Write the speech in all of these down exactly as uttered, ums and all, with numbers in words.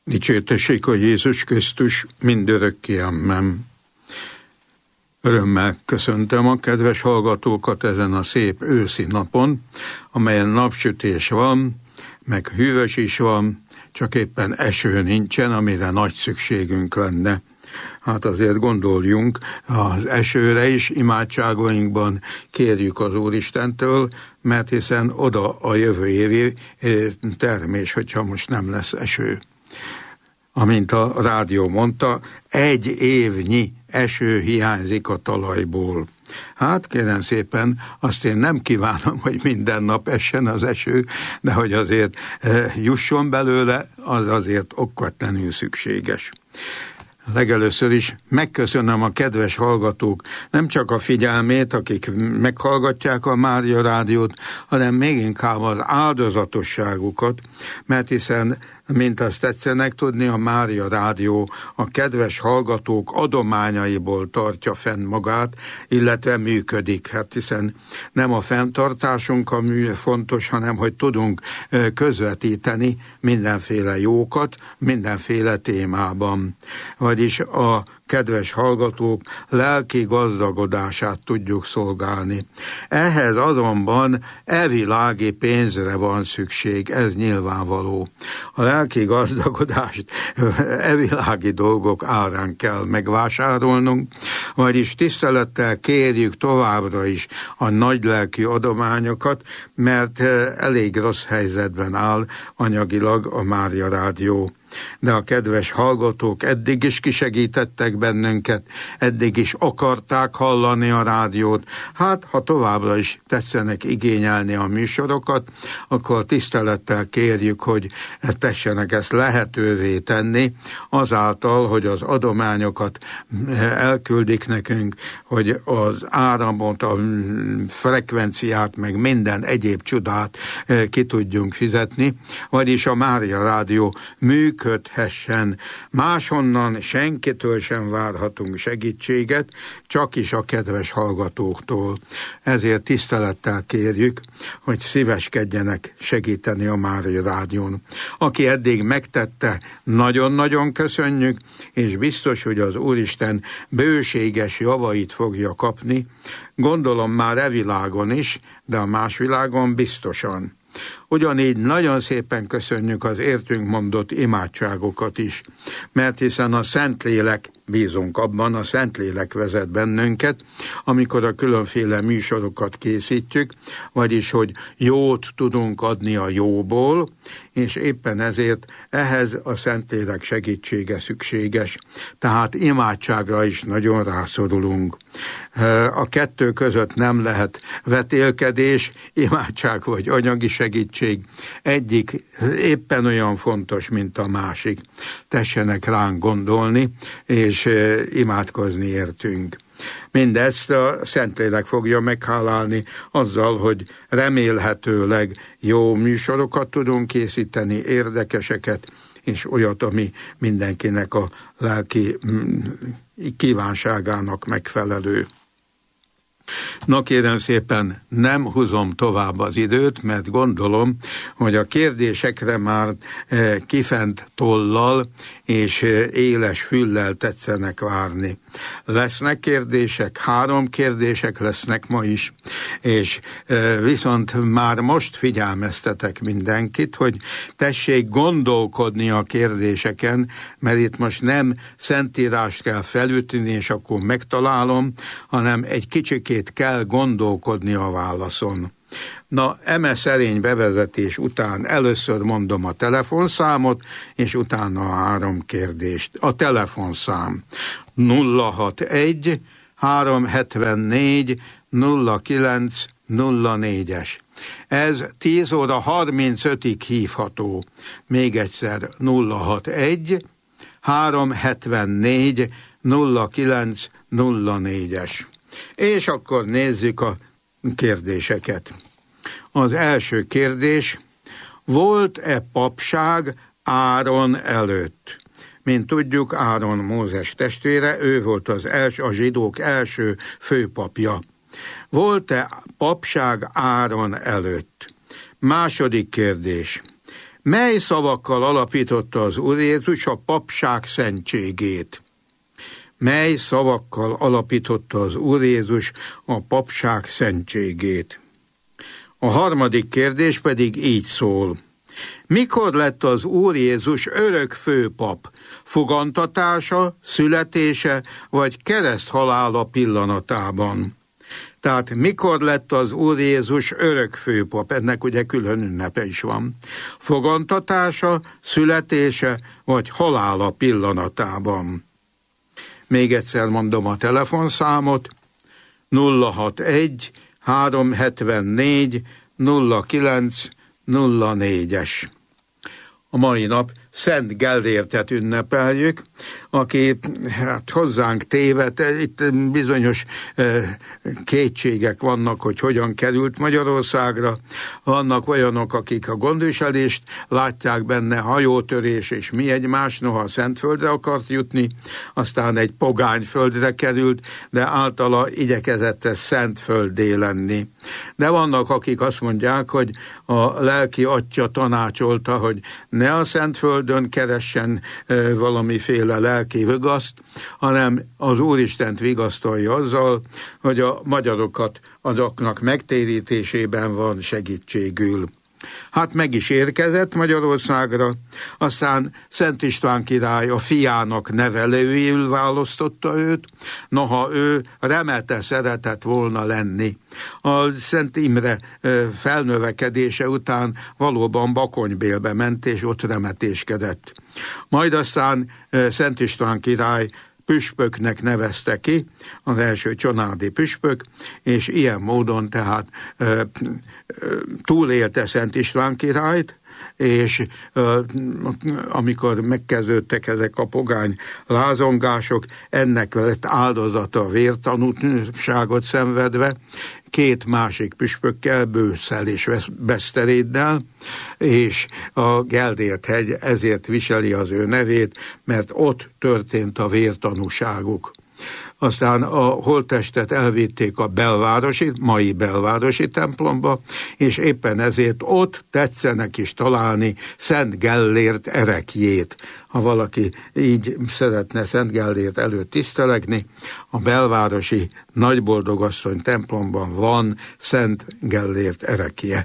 Dicsértessék a Jézus Krisztus mindörökké, amen. Örömmel köszöntöm a kedves hallgatókat ezen a szép őszi napon, amelyen napsütés van, meg hűvös is van, csak éppen eső nincsen, amire nagy szükségünk lenne. Hát azért gondoljunk az esőre is, imádságainkban kérjük az Úristentől, mert hiszen oda a jövő évi termés, hogyha most nem lesz eső. Amint a rádió mondta, egy évnyi eső hiányzik a talajból. Hát kérem szépen, azt én nem kívánom, hogy minden nap essen az eső, de hogy azért jusson belőle, az azért okvetlenül szükséges. Legelőször is megköszönöm a kedves hallgatók nem csak a figyelmét, akik meghallgatják a Mária Rádiót, hanem még inkább az áldozatosságukat, mert hiszen, mint azt tetszenek tudni, a Mária Rádió a kedves hallgatók adományaiból tartja fenn magát, illetve működik. Hát hiszen nem a fenntartásunk a mű fontos, hanem hogy tudunk közvetíteni mindenféle jókat, mindenféle témában. Vagyis a kedves hallgatók lelki gazdagodását tudjuk szolgálni. Ehhez azonban evilági pénzre van szükség, ez nyilvánvaló. A lelki gazdagodást evilági dolgok árán kell megvásárolnunk, vagyis tisztelettel kérjük továbbra is a nagylelki adományokat, mert elég rossz helyzetben áll anyagilag a Mária Rádió. De a kedves hallgatók eddig is kisegítettek bennünket, eddig is akarták hallani a rádiót. Hát, ha továbbra is tetszenek igényelni a műsorokat, akkor tisztelettel kérjük, hogy tessenek ezt lehetővé tenni, azáltal, hogy az adományokat elküldik nekünk, hogy az áramot, a frekvenciát, meg minden egyéb csodát ki tudjunk fizetni, vagyis a Mária Rádió működik, köthessen. Máshonnan senkitől sem várhatunk segítséget, csak is a kedves hallgatóktól. Ezért tisztelettel kérjük, hogy szíveskedjenek segíteni a Mária Rádión. Aki eddig megtette, nagyon-nagyon köszönjük, és biztos, hogy az Úristen bőséges javait fogja kapni, gondolom már e világon is, de a más világon biztosan. Ugyanígy nagyon szépen köszönjük az értünk mondott imádságokat is, mert hiszen a Szentlélek, bízunk abban, a Szentlélek vezet bennünket, amikor a különféle műsorokat készítjük, vagyis, hogy jót tudunk adni a jóból, és éppen ezért ehhez a Szentlélek segítsége szükséges. Tehát imádságra is nagyon rászorulunk. A kettő között nem lehet vetélkedés, imádság vagy anyagi segítség. Egyik éppen olyan fontos, mint a másik. Tessenek ránk gondolni, és imádkozni értünk. Mindezt a Szentlélek fogja meghálálni azzal, hogy remélhetőleg jó műsorokat tudunk készíteni, érdekeseket, és olyat, ami mindenkinek a lelki kívánságának megfelelő. Na kérem szépen, nem húzom tovább az időt, mert gondolom, hogy a kérdésekre már kifent tollal és éles füllel tetszenek várni. Lesznek kérdések, három kérdések lesznek ma is, és viszont már most figyelmeztetek mindenkit, hogy tessék gondolkodni a kérdéseken, mert itt most nem szentírást kell felütni, és akkor megtalálom, hanem egy kicsikét kell gondolkodni a válaszon. Na, eme szerény bevezetés után először mondom a telefonszámot, és utána a három kérdést. A telefonszám nulla hatvanegy háromszázhetvennégy nulla kilenc nulla négyes. Ez tíz óra harmincötig hívható. Még egyszer nulla hatvanegy háromszázhetvennégy nulla kilenc nulla négyes. És akkor nézzük a kérdéseket. Az első kérdés: volt-e papság Áron előtt? Mint tudjuk, Áron Mózes testvére, ő volt az első, a zsidók első főpapja. Volt-e papság Áron előtt? Második kérdés: Mely szavakkal alapította az Úr Jézus a papság szentségét? Mely szavakkal alapította az Úr Jézus a papság szentségét? A harmadik kérdés pedig így szól. Mikor lett az Úr Jézus örök főpap? Fogantatása, születése vagy kereszthalála pillanatában? Tehát mikor lett az Úr Jézus örök főpap? Ennek ugye külön ünnepe is van. Fogantatása, születése vagy halála pillanatában? Még egyszer mondom a telefonszámot. nulla hatvanegy háromszázhetvennégy nulla kilenc nulla négyes. A mai nap Szent Gellértet ünnepeljük, aki hát hozzánk tévedt. Itt bizonyos eh, kétségek vannak, hogy hogyan került Magyarországra. Vannak olyanok, akik a gondviselést látják benne, hajótörés és mi egymás, noha a Szentföldre akart jutni, aztán egy pogány földre került, de általa igyekezett ez Szentfölddé lenni. De vannak, akik azt mondják, hogy a lelki atya tanácsolta, hogy ne a Szentföldön keressen e, valamiféle lelki vigaszt, hanem az Úristent vigasztalja azzal, hogy a magyarokat azoknak megtérítésében van segítségül. Hát meg is érkezett Magyarországra, aztán Szent István király a fiának nevelőjül választotta őt, noha ő remelte szeretett volna lenni. A Szent Imre felnövekedése után valóban Bakonybélbe ment, és ott remetéskedett. Majd aztán Szent István király püspöknek nevezte ki, az első csanádi püspök, és ilyen módon tehát e, e, túlélte Szent István királyt, és e, amikor megkezdődtek ezek a pogány lázongások, ennek lett áldozata a vértanúságot szenvedve, két másik püspökkel, Bősszel és Beszteréddel, és a Gellért-hegy ezért viseli az ő nevét, mert ott történt a vértanúságuk. Aztán a holttestet elvitték a belvárosi, mai belvárosi templomba, és éppen ezért ott tetszenek is találni Szent Gellért erekjét. Ha valaki így szeretne Szent Gellért előtt tisztelegni, a belvárosi Nagyboldogasszony templomban van Szent Gellért erekje.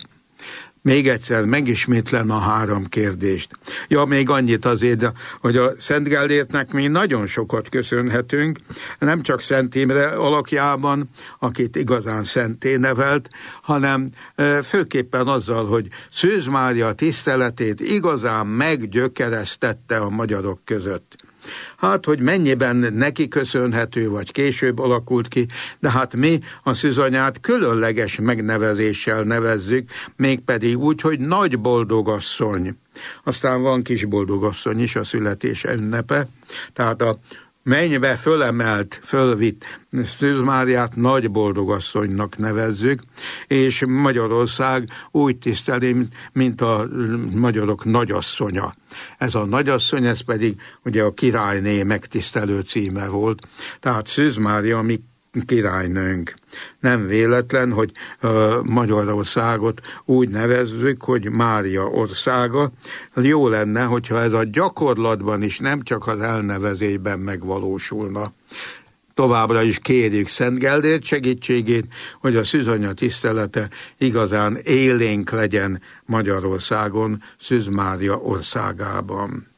Még egyszer megismétlem a három kérdést. Ja, még annyit azért, hogy a Szent Gellértnek mi nagyon sokat köszönhetünk, nem csak Szent Imre alakjában, akit igazán szenté nevelt, hanem főképpen azzal, hogy Szűz Mária tiszteletét igazán meggyökeresztette a magyarok között. Hát, hogy mennyiben neki köszönhető, vagy később alakult ki, de hát mi a szűzanyát különleges megnevezéssel nevezzük, mégpedig úgy, hogy Nagy Boldogasszony. Aztán van Kis Boldogasszony is, a születése ünnepe, tehát a mennybe fölemelt, fölvitt Szűz Máriát Nagy Boldogasszonynak nevezzük, és Magyarország úgy tiszteli, mint a magyarok nagyasszonya. Ez a nagyasszony, ez pedig ugye a királyné megtisztelő címe volt. Tehát Szűz Mária mi királynőnk. Nem véletlen, hogy uh, Magyarországot úgy nevezzük, hogy Mária országa. Jó lenne, hogyha ez a gyakorlatban is, nem csak az elnevezésben megvalósulna. Továbbra is kérjük Szent Gellért segítségét, hogy a szűzanya tisztelete igazán élénk legyen Magyarországon, Szűz Mária országában.